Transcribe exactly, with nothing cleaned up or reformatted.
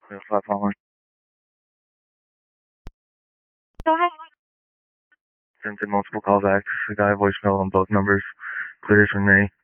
Yeah, five following. Go ahead. Sent in multiple callbacks. The guy voicemail on both numbers. Clear as from me.